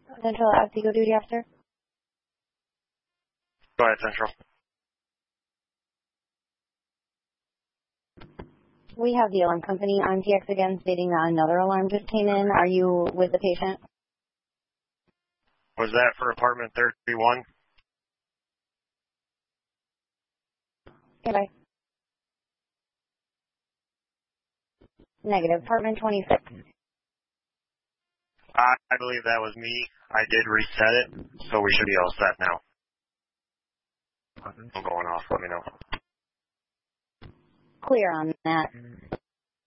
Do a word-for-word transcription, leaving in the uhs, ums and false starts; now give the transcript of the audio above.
Central Osceola duty officer. Go ahead, Central. We have the alarm company on T X again stating that another alarm just came in. Are you with the patient? Was that for apartment thirty-one? Okay, bye. Negative. Apartment twenty-six. I, I believe that was me. I did reset it, so we should be all set now. I'm going off. Let me know. Clear on that.